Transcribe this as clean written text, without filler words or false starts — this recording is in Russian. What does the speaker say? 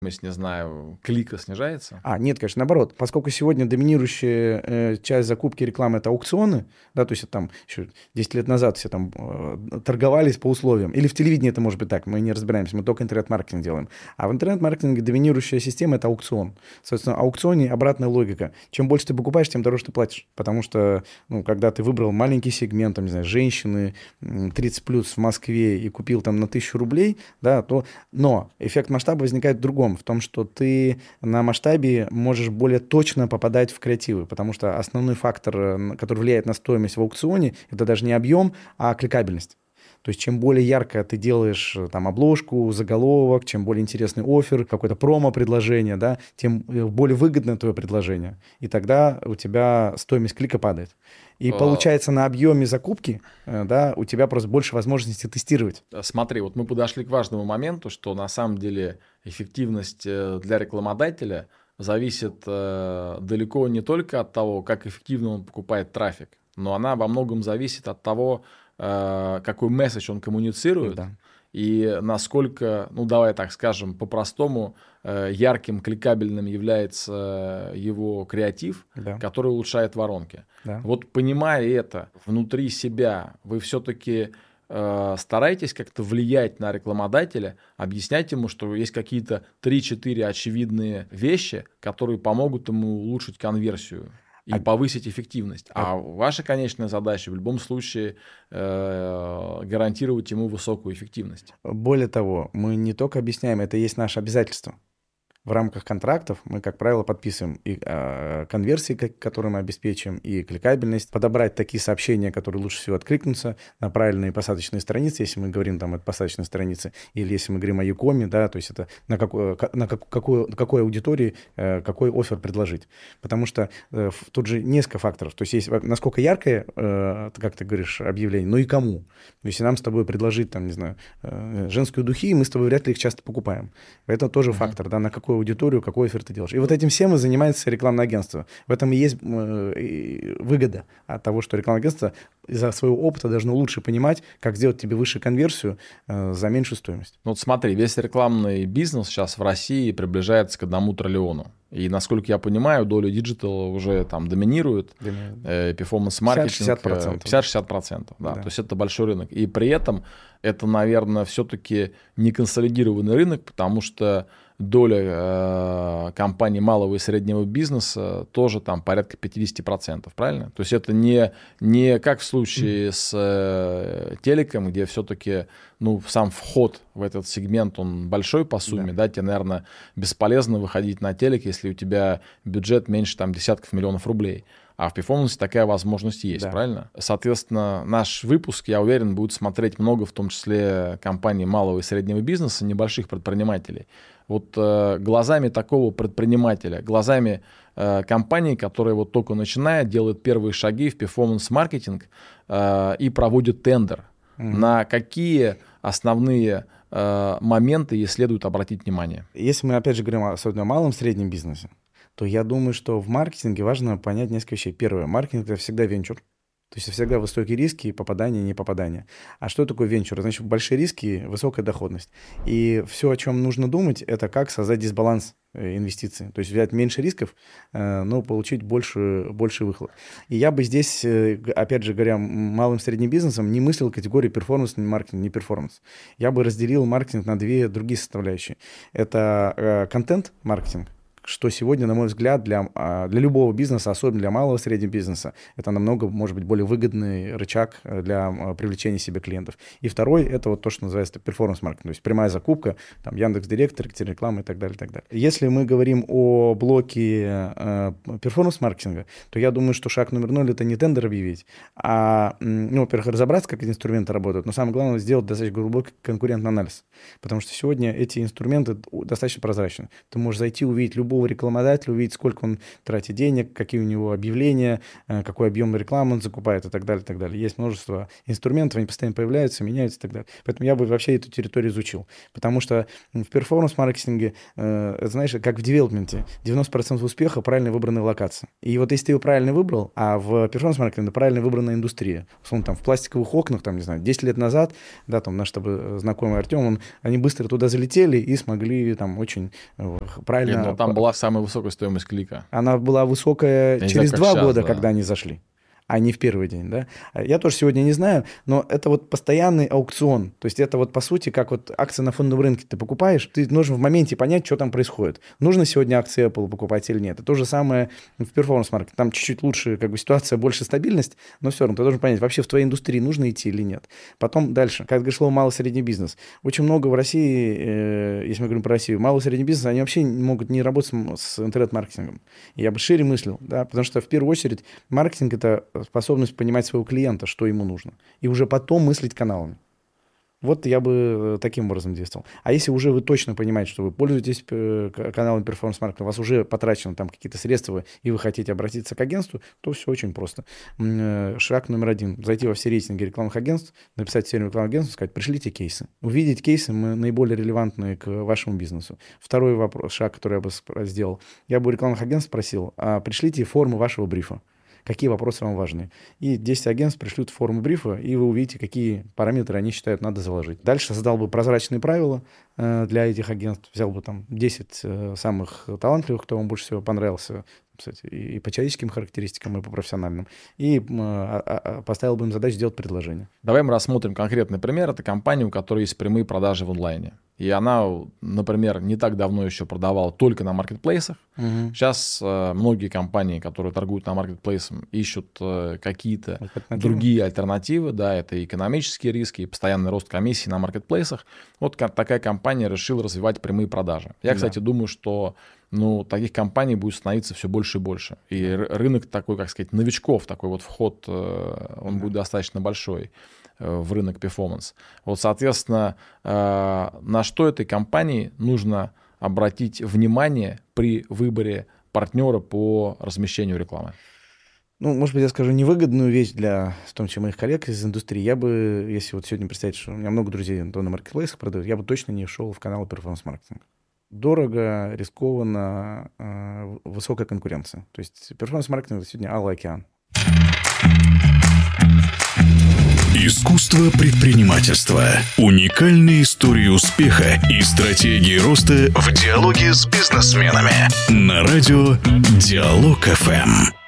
не знаю, клика снижается? Нет, конечно, наоборот. Поскольку сегодня доминирующая часть закупки рекламы — это аукционы, да, то есть это там еще 10 лет назад все там торговались по условиям. Или в телевидении это может быть так, мы не разбираемся, мы только интернет-маркетинг делаем. А в интернет-маркетинге доминирующая система — это аукцион. Соответственно, в аукционе обратная логика. Чем больше ты покупаешь, тем дороже ты платишь. Потому что, когда ты выбрал маленький сегмент, там, не знаю, женщины 30+ в Москве и купил там на 1000 рублей, да, но эффект масштаба возникает в другом, в том, что ты на масштабе можешь более точно попадать в креативы, потому что основной фактор, который влияет на стоимость в аукционе, это даже не объем, а кликабельность. То есть чем более ярко ты делаешь там обложку, заголовок, чем более интересный оффер, какое-то промо-предложение, да, тем более выгодное твое предложение. И тогда у тебя стоимость клика падает. И получается, на объеме закупки, да, у тебя просто больше возможностей тестировать. Смотри, вот мы подошли к важному моменту, что на самом деле эффективность для рекламодателя зависит далеко не только от того, как эффективно он покупает трафик, но она во многом зависит от того, какой месседж он коммуницирует, да. И насколько, давай так скажем, по-простому, ярким, кликабельным является его креатив, да, который улучшает воронки. Да. Вот понимая это внутри себя, вы все-таки стараетесь как-то влиять на рекламодателя, объяснять ему, что есть какие-то 3-4 очевидные вещи, которые помогут ему улучшить конверсию и повысить эффективность. А ваша конечная задача в любом случае гарантировать ему высокую эффективность. Более того, мы не только объясняем, это и есть наше обязательство. В рамках контрактов мы, как правило, подписываем и конверсии, которые мы обеспечим, и кликабельность, подобрать такие сообщения, которые лучше всего откликнутся на правильные посадочные страницы, если мы говорим там о посадочной странице, или если мы говорим о Юкоме, да, то есть это на какой аудитории какой оффер предложить. Потому что тут же несколько факторов. То есть насколько яркое, как ты говоришь, объявление, но и кому. Если нам с тобой предложить, там, не знаю, женские духи, мы с тобой вряд ли их часто покупаем. Это тоже фактор, да, на какой аудиторию, какой оффер ты делаешь. И вот этим всем и занимается рекламное агентство. В этом и есть выгода от того, что рекламное агентство из-за своего опыта должно лучше понимать, как сделать тебе выше конверсию за меньшую стоимость. Вот смотри, весь рекламный бизнес сейчас в России приближается к 1 триллиону. И, насколько я понимаю, доля диджитала уже там доминирует. Перформанс-маркетинг 50-60%. Да. То есть это большой рынок. И при этом это, наверное, все-таки не консолидированный рынок, потому что доля компаний малого и среднего бизнеса тоже там порядка 50%, правильно? То есть это не как в случае с телеком, где все-таки сам вход в этот сегмент, он большой по сумме, да, тебе, наверное, бесполезно выходить на телек, если у тебя бюджет меньше там десятков миллионов рублей. А в перформансе такая возможность есть, правильно? Соответственно, наш выпуск, я уверен, будет смотреть много, в том числе компаний малого и среднего бизнеса, небольших предпринимателей. Вот глазами такого предпринимателя, глазами компании, которая вот только начинает, делает первые шаги в перформанс-маркетинг и проводит тендер, на какие основные моменты ей следует обратить внимание? Если мы, опять же, говорим особенно о малом и среднем бизнесе, то я думаю, что в маркетинге важно понять несколько вещей. Первое, маркетинг — это всегда венчур. То есть всегда высокие риски, попадания, не попадания. А что такое венчур? Значит, большие риски, высокая доходность. И все, о чем нужно думать, это как создать дисбаланс инвестиций. То есть взять меньше рисков, но получить больше выхлоп. И я бы здесь, опять же говоря, малым и средним бизнесом не мыслил категории перформанс, маркетинг, не перформанс. Я бы разделил маркетинг на две другие составляющие. Это контент-маркетинг, что сегодня, на мой взгляд, для любого бизнеса, особенно для малого и среднего бизнеса, это намного, может быть, более выгодный рычаг для привлечения себе клиентов. И второй — это вот то, что называется перформанс-маркетинг, то есть прямая закупка, там, Яндекс.Директ, таргетированная реклама и так далее, и так далее. Если мы говорим о блоке перформанс-маркетинга, то я думаю, что шаг номер 0 — это не тендер объявить, а, во-первых, разобраться, как эти инструменты работают, но самое главное — сделать достаточно глубокий конкурентный анализ, потому что сегодня эти инструменты достаточно прозрачны. Ты можешь зайти, увидеть любого любого рекламодателя, увидеть, сколько он тратит денег, какие у него объявления, какой объем рекламы он закупает и так далее, и так далее. Есть множество инструментов, они постоянно появляются, меняются и так далее. Поэтому я бы вообще эту территорию изучил. Потому что в перформанс-маркетинге, знаешь, как в девелопменте, 90% успеха — правильно выбранная локация. И вот если ты ее правильно выбрал, а в перформанс-маркетинге правильно выбранная индустрия, условно, там в пластиковых окнах, там, не знаю, 10 лет назад, да, там наш с тобой знакомый Артем, они быстро туда залетели и смогли там очень правильно... Нет, но там была самая высокая стоимость клика. Она была высокая через 2 года, когда они зашли, а не в первый день, да. Я тоже сегодня не знаю, но это вот постоянный аукцион. То есть это вот, по сути, как вот акции на фондовом рынке ты покупаешь, ты должен в моменте понять, что там происходит. Нужно сегодня акции Apple покупать или нет. Это то же самое в перформанс-маркете. Там чуть-чуть лучше как бы ситуация, больше стабильность, но все равно ты должен понять, вообще в твоей индустрии нужно идти или нет. Потом дальше, как говоришь, слово малый и средний бизнес. Очень много в России, если мы говорим про Россию, малый и средний бизнес, они вообще могут не работать с интернет-маркетингом. Я бы шире мыслил, да, потому что в первую очередь маркетинг — это способность понимать своего клиента, что ему нужно, и уже потом мыслить каналами. Вот я бы таким образом действовал. А если уже вы точно понимаете, что вы пользуетесь каналом перформанс-маркетинга, у вас уже потрачено там какие-то средства, и вы хотите обратиться к агентству, то все очень просто. Шаг номер 1. Зайти во все рейтинги рекламных агентств, написать серию рекламных агентств, сказать: пришлите кейсы. Увидеть кейсы наиболее релевантные к вашему бизнесу. Второй вопрос, шаг, который я бы сделал. Я бы у рекламных агентств спросил: пришлите форму вашего брифа. Какие вопросы вам важны. И 10 агентств пришлют форму брифа, и вы увидите, какие параметры они считают надо заложить. Дальше создал бы прозрачные правила для этих агентств. Взял бы там 10 самых талантливых, кто вам больше всего понравился, кстати, и по человеческим характеристикам, и по профессиональным. И поставил бы им задачу сделать предложение. Давай мы рассмотрим конкретный пример. Это компания, у которой есть прямые продажи в онлайне. И она, например, не так давно еще продавала только на маркетплейсах. Угу. Сейчас многие компании, которые торгуют на маркетплейсах, ищут какие-то другие альтернативы. Да, это экономические риски, и постоянный рост комиссий на маркетплейсах. Вот такая компания решила развивать прямые продажи. Я, кстати, думаю, что таких компаний будет становиться все больше и больше. И рынок такой, как сказать, новичков, такой вот вход, он будет достаточно большой в рынок перформанс. Вот, соответственно, на что этой компании нужно обратить внимание при выборе партнера по размещению рекламы? Может быть, я скажу невыгодную вещь для, в том числе, моих коллег из индустрии. Я бы, если вот сегодня представить, что у меня много друзей на маркетплейсах продают, я бы точно не шел в канал перформанс-маркетинга. Дорого, рискованно, высокая конкуренция. То есть перформанс-маркетинг — это сегодня алый океан. Искусство предпринимательства. Уникальные истории успеха и стратегии роста в диалоге с бизнесменами. На радио Диалог ФМ.